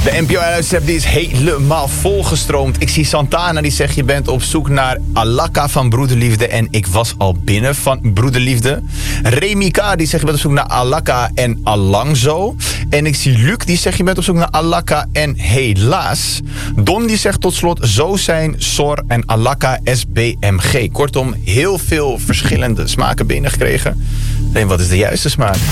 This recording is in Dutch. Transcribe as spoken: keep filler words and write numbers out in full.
De N P O-uitzending die is helemaal volgestroomd. Ik zie Santana die zegt je bent op zoek naar Alaka van Broederliefde en ik was al binnen van Broederliefde. Remika die zegt je bent op zoek naar Alaka en Alangzo. En ik zie Luc die zegt je bent op zoek naar Alaka en Helaas. Don die zegt tot slot Zo zijn, Sor en Alaka S B M G. Kortom, heel veel verschillende smaken binnengekregen. En wat is de juiste smaak?